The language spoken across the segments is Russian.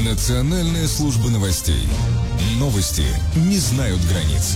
Национальная служба новостей. Новости не знают границ.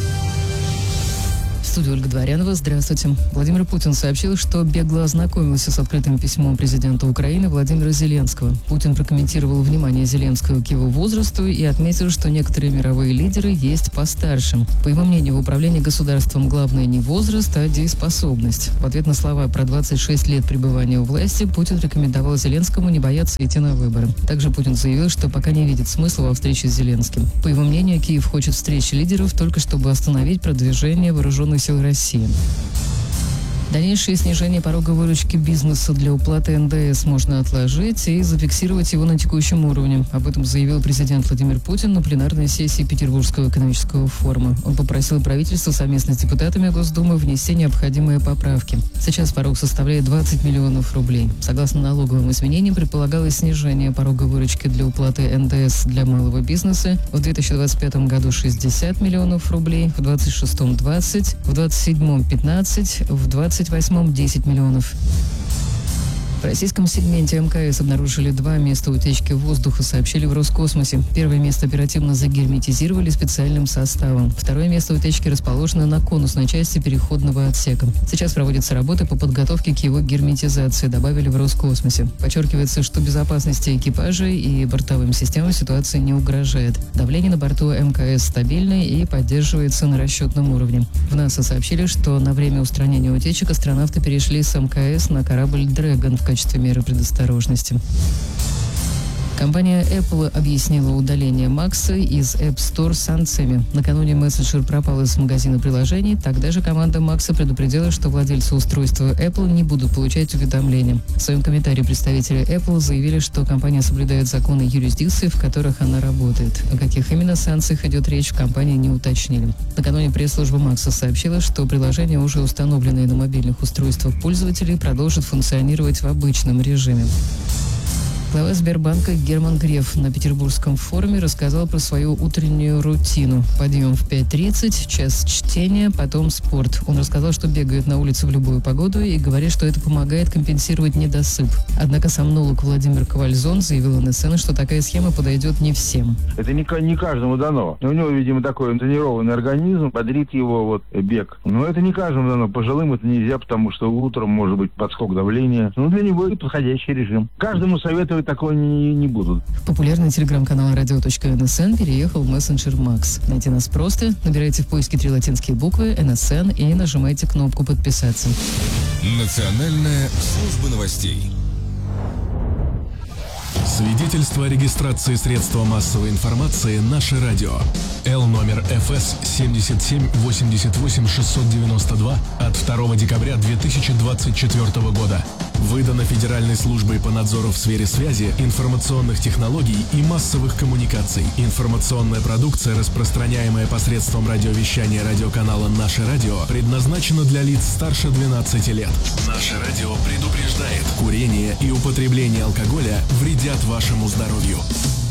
В студии Ольга Дворянова. Здравствуйте. Владимир Путин сообщил, что бегло ознакомился с открытым письмом президента Украины Владимира Зеленского. Путин прокомментировал внимание Зеленского к его возрасту и отметил, что некоторые мировые лидеры есть постарше. По его мнению, в управлении государством главное не возраст, а дееспособность. В ответ на слова про 26 лет пребывания у власти Путин рекомендовал Зеленскому не бояться идти на выборы. Также Путин заявил, что пока не видит смысла во встрече с Зеленским. По его мнению, Киев хочет встречи лидеров только чтобы остановить продвижение вооруженных сил России. Дальнейшее снижение порога выручки бизнеса для уплаты НДС можно отложить и зафиксировать его на текущем уровне. Об этом заявил президент Владимир Путин на пленарной сессии Петербургского экономического форума. Он попросил правительство совместно с депутатами Госдумы внести необходимые поправки. Сейчас порог составляет 20 миллионов рублей. Согласно налоговым изменениям, предполагалось снижение порога выручки для уплаты НДС для малого бизнеса в 2025 году 60 миллионов рублей, в 2026 – 20, в 2027 – 15, в 2028 – 10 миллионов. В российском сегменте МКС обнаружили 2 места утечки воздуха, сообщили в Роскосмосе. Первое место оперативно загерметизировали специальным составом. Второе место утечки расположено на конусной части переходного отсека. Сейчас проводятся работы по подготовке к его герметизации, добавили в Роскосмосе. Подчеркивается, что безопасности экипажа и бортовым системам ситуация не угрожает. Давление на борту МКС стабильное и поддерживается на расчетном уровне. В НАСА сообщили, что на время устранения утечек астронавты перешли с МКС на корабль «Дрэгон» в качестве меры предосторожности. Компания Apple объяснила удаление Макса из App Store санкциями. Накануне мессенджер пропал из магазина приложений. Тогда же команда Макса предупредила, что владельцы устройства Apple не будут получать уведомления. В своем комментарии представители Apple заявили, что компания соблюдает законы юрисдикции, в которых она работает. О каких именно санкциях идет речь, в компании не уточнили. Накануне пресс-служба Макса сообщила, что приложения, уже установленные на мобильных устройствах пользователей, продолжат функционировать в обычном режиме. Глава Сбербанка Герман Греф на Петербургском форуме рассказал про свою утреннюю рутину. Подъем в 5:30, час чтения, потом спорт. Он рассказал, что бегает на улице в любую погоду и говорит, что это помогает компенсировать недосып. Однако сомнолог Владимир Ковальзон заявил НСН, что такая схема подойдет не всем. Это не каждому дано. У него, видимо, такой тренированный организм, бодрит его бег. Но это не каждому дано. Пожилым это нельзя, потому что утром может быть подскок давления. Для него это подходящий режим. Каждому советовать такого не будут. Популярный телеграм-канал radio.nsn переехал в мессенджер Макс. Найти нас просто. Набирайте в поиске 3 латинские буквы НСН и нажимайте кнопку «Подписаться». Национальная служба новостей. Свидетельство о регистрации средства массовой информации «Наше радио». Л номер ФС 77-88-692 от 2 декабря 2024 года. Выдано Федеральной службой по надзору в сфере связи, информационных технологий и массовых коммуникаций. Информационная продукция, распространяемая посредством радиовещания радиоканала «Наше радио», предназначена для лиц старше 12 лет. «Наше радио» предупреждает: курение и употребление алкоголя вредят вашему здоровью.